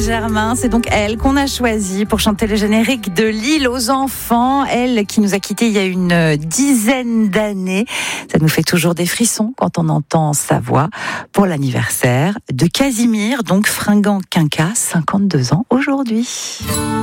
Germain. C'est donc elle qu'on a choisie pour chanter le générique de L'île aux enfants. Elle qui nous a quittés il y a une dizaine d'années. Ça nous fait toujours des frissons quand on entend sa voix pour l'anniversaire de Casimir, donc fringant quinca, 52 ans aujourd'hui.